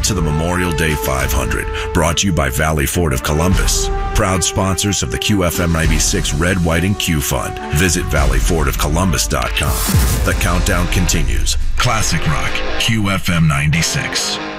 to the Memorial Day 500, brought to you by Valley Ford of Columbus, proud sponsors of the QFM 96 Red, White, and Q Fund. Visit valleyfordofcolumbus.com. The countdown continues. Classic Rock, QFM 96.